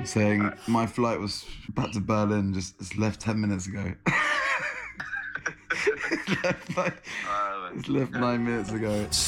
saying my flight was back to Berlin just left 10 minutes ago. It's left 9 minutes ago.